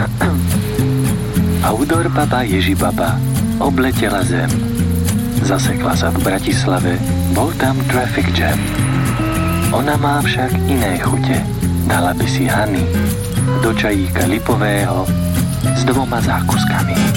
Audor baba Ježibaba obletela zem. Zasekla sa v Bratislave, bol tam traffic jam. Ona má však iné chute. Dala by si Hany do čajíka lipového s 2 zákuskami.